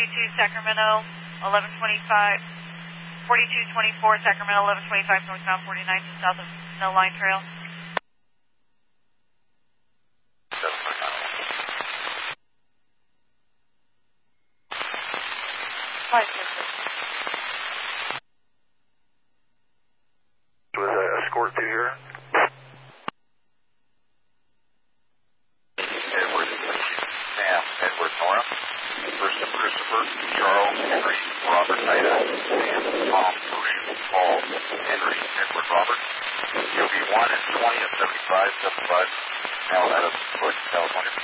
Sacramento, 1125, 4224 Sacramento, 1125 northbound 49 just south of No Line Trail. 566. With escort to here. Edward, Sam, Edward, Nora, Christopher, Charles, Henry, Robert, Ida, Sam, Tom, Bruce, Paul, Henry, Edward, Robert, UB1 and 20 and 75, 75, now out of California.